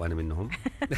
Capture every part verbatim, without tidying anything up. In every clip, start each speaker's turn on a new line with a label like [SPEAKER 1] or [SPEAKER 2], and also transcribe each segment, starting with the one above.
[SPEAKER 1] وانا منهم.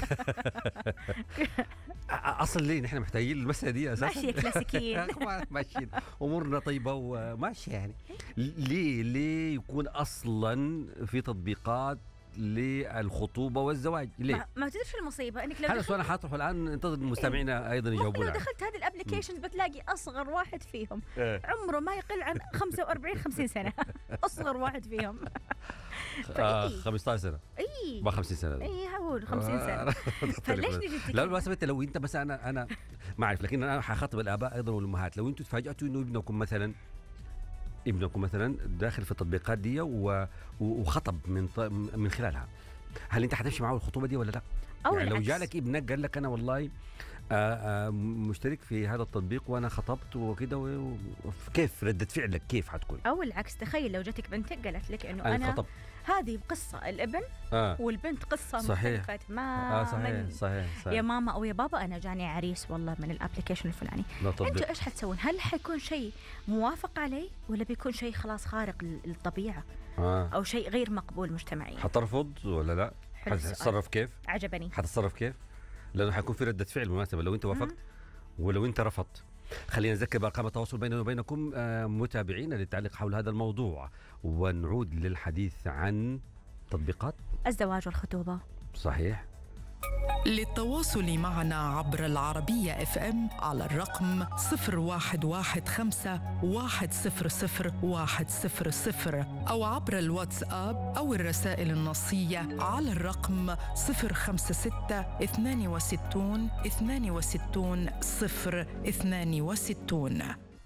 [SPEAKER 1] اصلا ليه نحن محتاجين المساله دي اساسا؟
[SPEAKER 2] ماشيه كلاسيكيين.
[SPEAKER 1] ماشيين امورنا طيبه وماشيه يعني. ليه ليه يكون اصلا في تطبيقات للخطوبه والزواج؟ ليه؟
[SPEAKER 2] ما, ما تدري شو المصيبه انك لو
[SPEAKER 1] هذا السؤال حاطرحه الان، ننتظر مستمعينا ايضا يجاوبون.
[SPEAKER 2] لو دخلت هذه الابلكيشنز بتلاقي اصغر واحد فيهم
[SPEAKER 1] إيه؟
[SPEAKER 2] عمره ما يقل عن خمسة وأربعين خمسين سنه. اصغر واحد فيهم
[SPEAKER 1] آه خمسة عشر سنه.
[SPEAKER 2] اي
[SPEAKER 1] ما خمسين سنه.
[SPEAKER 2] اي هقول خمسين سنه. فليش نجي
[SPEAKER 1] لا بالمناسبه انت لو انت بس انا انا ما اعرف، لكن انا حخاطب الاباء ايضا والامهات. لو انتم تفاجاتوا انه ابنكم مثلا ابنكم مثلا داخل في التطبيقات دي وخطب من من خلالها، هل انت حتمشي معه الخطوبه دي ولا لا؟
[SPEAKER 2] أو
[SPEAKER 1] يعني لو
[SPEAKER 2] العكس.
[SPEAKER 1] جالك ابنك قال لك انا والله آآ آآ مشترك في هذا التطبيق وانا خطبت وكده، كيف ردة فعلك كيف حتكون؟
[SPEAKER 2] او العكس، تخيل لو جاتك بنتك قالت لك انه
[SPEAKER 1] انا,
[SPEAKER 2] أنا
[SPEAKER 1] خطب.
[SPEAKER 2] هذه قصه الابن
[SPEAKER 1] آه.
[SPEAKER 2] والبنت قصه
[SPEAKER 1] صحيح.
[SPEAKER 2] مختلفه ما
[SPEAKER 1] آه صحيح.
[SPEAKER 2] من
[SPEAKER 1] صحيح. صحيح
[SPEAKER 2] يا ماما او يا بابا انا جاني عريس والله من الابلكيشن الفلاني. انتوا ايش حتسوون؟ هل حيكون شيء موافق عليه ولا بيكون شيء خلاص خارق للطبيعه
[SPEAKER 1] آه.
[SPEAKER 2] او شيء غير مقبول مجتمعيا؟
[SPEAKER 1] حترفض ولا لا؟ حتتصرف كيف؟
[SPEAKER 2] عجبني.
[SPEAKER 1] حتتصرف كيف؟ لانه حيكون في رده فعل مناسبه لو انت وافقت ولو انت رفضت. خلينا نذكر بارقام التواصل بيننا وبينكم متابعينا للتعليق حول هذا الموضوع، ونعود للحديث عن تطبيقات
[SPEAKER 2] الزواج والخطوبه.
[SPEAKER 1] صحيح.
[SPEAKER 3] للتواصل معنا عبر العربية اف ام على الرقم صفر واحد واحد خمسة واحد صفر صفر واحد صفر صفر أو عبر الواتساب أو الرسائل النصية على الرقم صفر خمسة ستة اثنان وستون اثنان وستون صفر اثنان وستون.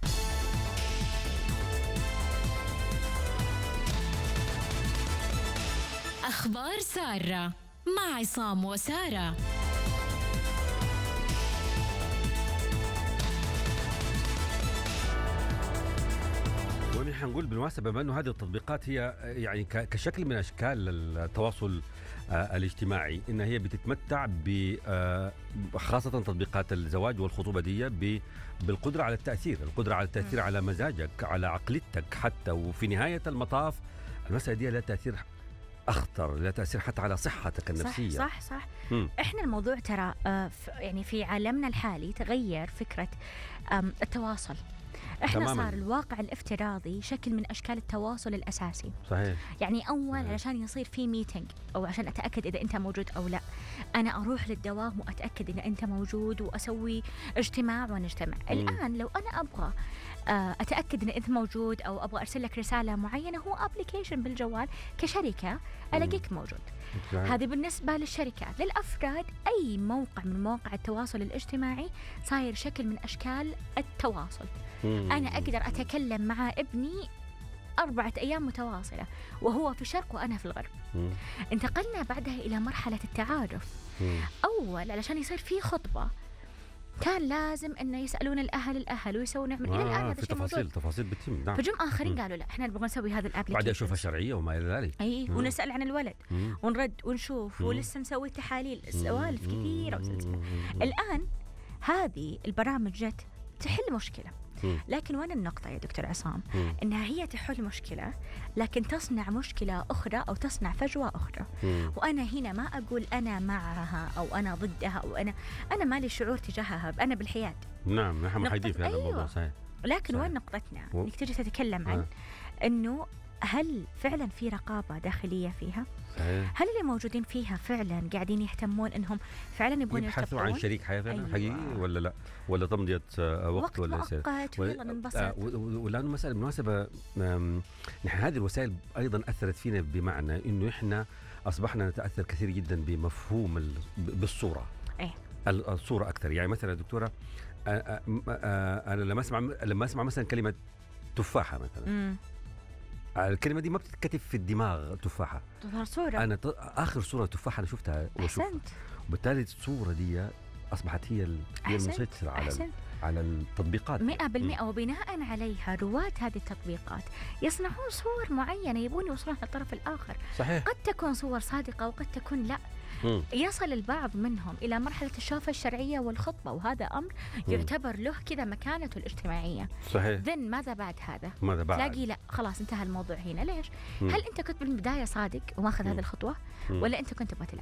[SPEAKER 4] أخبار سارة مع عصام وسارة.
[SPEAKER 1] ونحن نقول بالمناسبة بما أنه هذه التطبيقات هي يعني كشكل من أشكال التواصل الاجتماعي، إنها هي بتتمتع ب خاصة تطبيقات الزواج والخطوبة دي بالقدرة على التأثير، القدرة على التأثير على مزاجك، على عقليتك حتى، وفي نهاية المطاف المسألة دي لها تأثير أخطر، لا تأثير حتى على صحتك النفسية.
[SPEAKER 2] صح صح صح.
[SPEAKER 1] م.
[SPEAKER 2] إحنا الموضوع ترى آه يعني في عالمنا الحالي تغير فكرة التواصل. إحنا تماماً. صار الواقع الافتراضي شكل من أشكال التواصل الأساسي.
[SPEAKER 1] صحيح.
[SPEAKER 2] يعني أول
[SPEAKER 1] صحيح.
[SPEAKER 2] علشان يصير في ميتنج أو عشان أتأكد إذا أنت موجود أو لا، أنا أروح للدوام وأتأكد إذا أنت موجود وأسوي اجتماع ونجتمع. م. الآن لو أنا أبغى أتأكد إن أنت موجود أو أبغى أرسل لك رسالة معينة، هو أبليكيشن بالجوال كشركة ألاقيك موجود. هذه بالنسبة للشركات. للأفراد أي موقع من مواقع التواصل الاجتماعي صاير شكل من أشكال التواصل. مم. أنا أقدر أتكلم مع ابني أربعة أيام متواصلة وهو في الشرق وأنا في الغرب. مم. انتقلنا بعدها إلى مرحلة التعارف. مم. أول علشان يصير في خطبة كان لازم انه يسالون الاهل الاهل ويسوون نعمل آه الى الان هذا
[SPEAKER 1] في تفاصيل موجود. تفاصيل بتتم. نعم.
[SPEAKER 2] فجم اخرين قالوا لا احنا نبغى نسوي هذا الابلكيشن
[SPEAKER 1] بعد اشوفها شرعيه وما الى ذلك.
[SPEAKER 2] اي ونسال عن الولد مم. ونرد ونشوف مم. ولسه نسوي تحاليل سوالف كثيره وسلسله. الان هذه البرامج جت تحل مشكله، لكن وين النقطة يا دكتور عصام؟ مم. إنها هي تحل مشكلة لكن تصنع مشكلة أخرى أو تصنع فجوة أخرى. مم. وأنا هنا ما أقول أنا معها أو أنا ضدها أو أنا أنا مالي شعور تجاهها، أنا بالحياد.
[SPEAKER 1] نعم نحن محايدين في هذا
[SPEAKER 2] أيوة.
[SPEAKER 1] الموضوع. صحيح.
[SPEAKER 2] لكن
[SPEAKER 1] صحيح.
[SPEAKER 2] وين نقطتنا؟ إنك تجي تتكلم عن آه. إنه هل فعلا في رقابة داخلية فيها؟ صحيح. هل اللي موجودين فيها فعلا قاعدين يهتمون انهم فعلا يبغون
[SPEAKER 1] يبحثوا عن شريك حياة فعلا أيوة. حقيقي ولا لا، ولا تمضية وقت,
[SPEAKER 2] وقت
[SPEAKER 1] ولا
[SPEAKER 2] مؤقت ويلا ننبسط.
[SPEAKER 1] ولانه مسألة بالمناسبة نحن هذه الوسائل ايضا اثرت فينا بمعنى انه احنا اصبحنا نتاثر كثير جدا بمفهوم بالصورة.
[SPEAKER 2] ايه
[SPEAKER 1] الصورة اكثر. يعني مثلا دكتورة انا لما اسمع لما اسمع مثلا كلمة تفاحة مثلا م. الكلمة دي ما بتتكتب في الدماغ تفاحة،
[SPEAKER 2] تظهر صورة.
[SPEAKER 1] أنا ط... آخر صورة تفاحة أنا شفتها وشوفها، وبالتالي الصورة دي أصبحت هي ال... هي المسيطرة على ال... على التطبيقات
[SPEAKER 2] مئة بالمئة. وبناء عليها رواد هذه التطبيقات يصنعون صور معينة يبون يوصلون للطرف الآخر.
[SPEAKER 1] صحيح.
[SPEAKER 2] قد تكون صور صادقة وقد تكون لا. مم. يصل البعض منهم إلى مرحلة الشوفة الشرعية والخطبة، وهذا أمر يعتبر له كذا مكانته الاجتماعية.
[SPEAKER 1] صحيح.
[SPEAKER 2] ذن ماذا بعد هذا؟
[SPEAKER 1] ماذا بعد؟
[SPEAKER 2] تلاقي لا خلاص انتهى الموضوع هنا. ليش؟ مم. هل أنت كنت بالبداية صادق وماخذ هذه الخطوة؟ مم. ولا أنت كنت تبغى تلعب؟